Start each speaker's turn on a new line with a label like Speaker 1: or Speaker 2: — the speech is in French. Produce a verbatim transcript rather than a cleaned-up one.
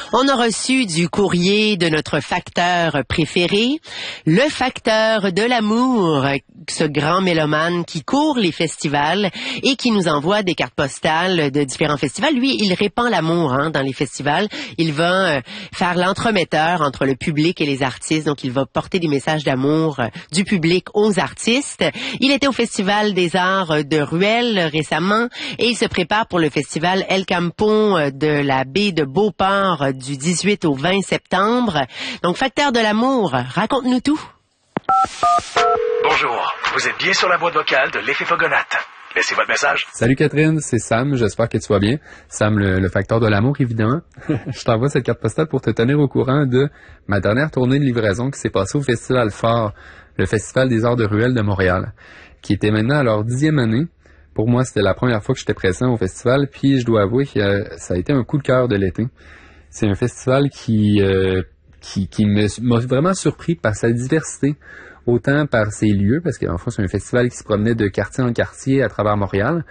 Speaker 1: On a reçu du courrier de notre facteur préféré, le facteur de l'amour, ce grand mélomane qui court les festivals et qui nous envoie des cartes postales de différents festivals. Lui, il répand l'amour hein, dans les festivals. Il va euh, faire l'entremetteur entre le public et les artistes. Donc, il va porter des messages d'amour euh, du public aux artistes. Il était au Festival des Arts de Ruelle récemment et il se prépare pour le festival El Campon de la baie de Beauport du dix-huit au vingt septembre. Donc, facteur de l'amour, raconte-nous tout.
Speaker 2: Bonjour, vous êtes bien sur la boîte vocale de l'effet Fogonate. Laissez votre message.
Speaker 3: Salut Catherine, c'est Sam, j'espère que tu vas bien. Sam, le, le facteur de l'amour, évidemment. Je t'envoie cette carte postale pour te tenir au courant de ma dernière tournée de livraison qui s'est passée au Festival Phare, le Festival des Arts de Ruelle de Montréal, qui était maintenant à leur dixième année. Pour moi, c'était la première fois que j'étais présent au festival, puis je dois avouer que euh, ça a été un coup de cœur de l'été. C'est un festival qui euh, qui, qui me, m'a vraiment surpris par sa diversité, autant par ses lieux, parce qu'en fait, c'est un festival qui se promenait de quartier en quartier à travers Montréal,